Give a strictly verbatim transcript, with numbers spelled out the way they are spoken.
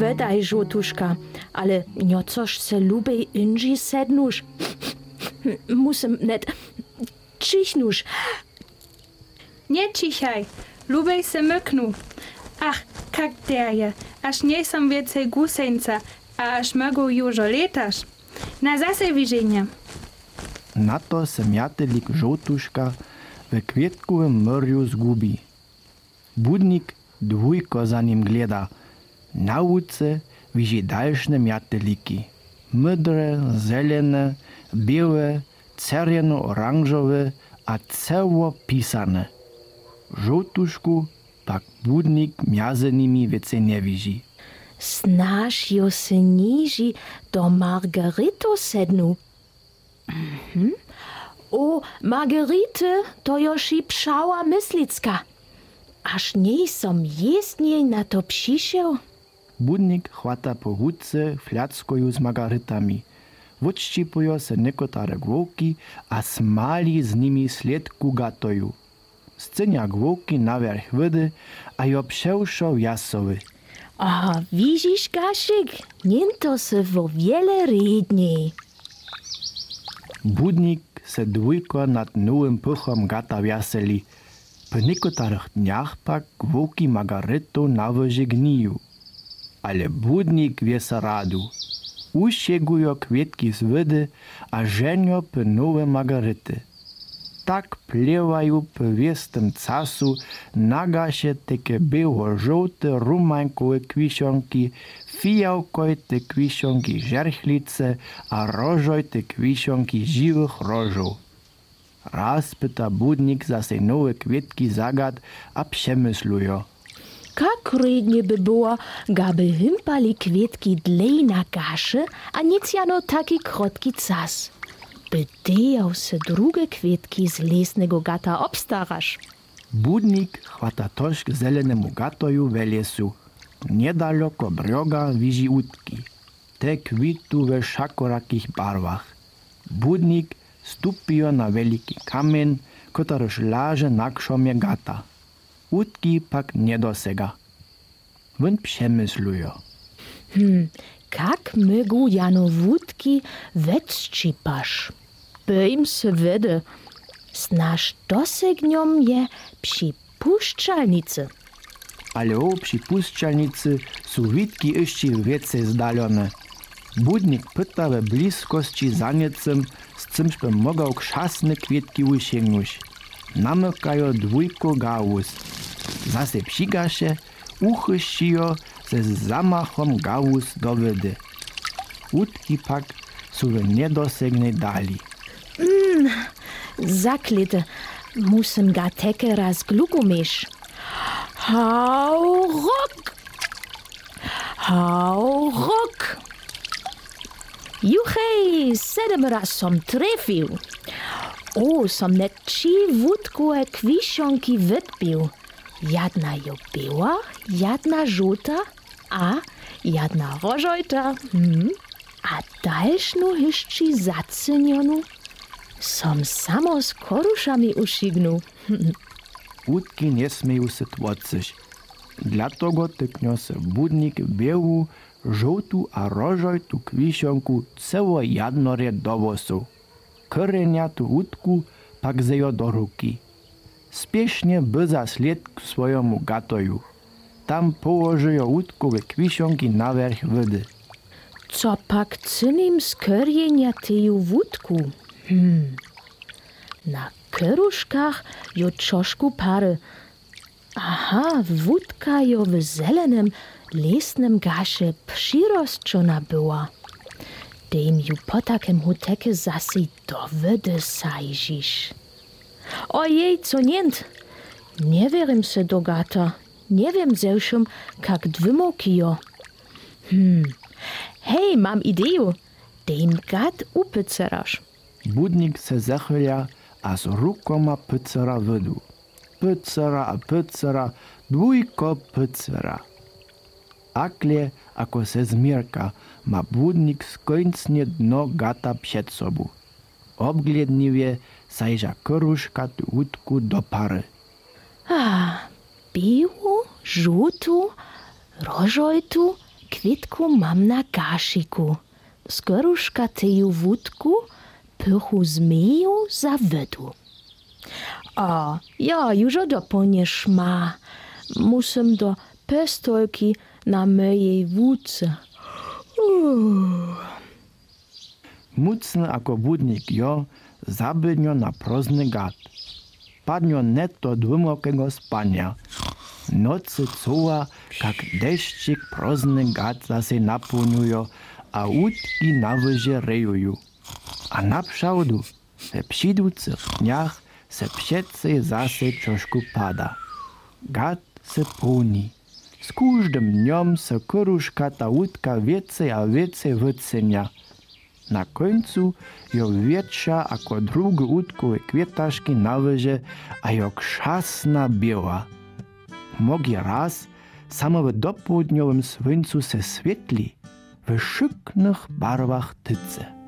Wedaj, žotuška, ale njocož se lubej inži sednuš. Musím net čichnuš. Nie cichaj, lubej se myknu. Ach, kak derje, aż nie som więcej guseńca, a aż mogą już letasz. Na zase widzenie. Na to se mjatelik žotuška w kwietkovym morju zgubi. Budnik dwójko za nim gleda. Na łuce widzi dalsze mjateliki. Mydre, zelene, białe, czerwono-oranżowe, a ceło pisane. Żołtuszku pak budnik między nimi więcej nie widzi. Snaž jo se niži do Margarito sednu. Mhm. O, Margarite, to još i pšała myslicka. Aż nie som jestniej na to přišel. Budnik chwata po hudce fľackoju z margaritami. Odščipujo se nekotare głowki, a smali z nimi sledku gatoju. Scenia głowki naверх wody, a jo przewszo jasowy. A widzisz, Gasik, niento se wo wiele redniej. Budnik se dwójko nad nowym pychom gata wjaseli. Po niekotarych dniach pak głowki margaritą na wozie gniju. Ale budnik wie se radu. Ušegujo kwietki z wody, a ženjo po nowe margarity. Tak plewajú po viestem casu nagaše také bielo-žoute rumankové kvišonky, fijavkojte kvišonky žerchlice a rožojte kvišonky živých rožov. Raz pyta budnik zase nowe kwietki zagad a przemyslujo. Kak rednie by było, gaby hympali kwietki dlej na gasze, a nic jano taki krotki cas. By dejał se drugie kwietki z lesnego gata obstarasz. Budnik chwata toż k zelenemu gatoju w lesu. Niedaleko brioga widzi utki. Te kwitu we szakorakich barwach. Budnik stupio na veliki kamen, kotarož laže na kšomje gata. Utki pak nie dosega. Won przemyslujo. Hm, kak mygu jano wódki wetszczypasz? By im se wede. Snaž dosegniom je przy puszczalnicy. Ale o przy puszczalnicy są witki jeszcze więcej zdalone. Budnik pyta we bliskości za niecem, z czymś by mogał krzasne kwietki usięgnąć. Namykajo dwójko gałuz. Zase přigaše, uchyścijo ze zamachom gałuz do wody. Utki pak są w niedosegnej dali. Mm, zaklite, musím ga teke raz glukumiš. Hau rok! Hau rok! Juchej, sedem raz som trefil. O, som net trzy wódkowe kwiszonki wytpił. Jedna jo biała, jedna żółta, a jedna rożojta. Hmm. A dalszą jeszcze zacynionu som samo z koruszami ušignu. Utki nie smieją se tłoczyć. Dlatego tyknio se budnik biału, żółtu a rożojtu kwiszonku ceło jednorę do wosu. Korenia tu utku pak zejo do ruki. Spiesznie byza sled k swojemu gatoju. Tam położyjo utkowe kwiszonki naверх wody. Co pak cynim z korjenia teju wódku? Hmm. Na keruszkach jo czoszku pary. Aha, wódka jo w zelenym, lesnym gasie przyrosczona była. Dejm ju po takem huteke zase do wody sajžiš. Ojej, co nient? Nie wierim se do gata. Nie wiem zewšom, kak dwymoki jo. Hmm. Hej, mam ideju. Dejm gat upyceraš. Budnik se zachwila, a z rukoma pycera wodu. Pycera a pycera, dwójko pycera. Akle, ako se zmierka, ma budnik skończnie dno gata przed sobą. Obgledniwie zajrza koruszka tu utku do pary. A, biału, żółtu, rożojtu, kwitku mam na gasziku. Skoruszka teju wódku, pychu zmeju za wydu. A ja już doponiesz ma. Musím do pestolky na mojej wódce. Uh. Mucny ako budnik jo, zabydnio na prozny gad. Padnio netto dwumokego spania. Nocy coła, jak deszczyk prozny gad zase napełniujo, a łódki na wyże rejuju. A naprzałdu, we przydúcych dniach se přece zase trošku pada. Gad se pełni. Z každým dňom se koruška ta łódka więcej a więcej wycenia. Na końcu jo większa ako drugie łódkowe kwietaški na wyże, a jo krzasna biała. Mogi raz samo w dopołudniowym słońcu se świetli, w szyknych barwach tyce.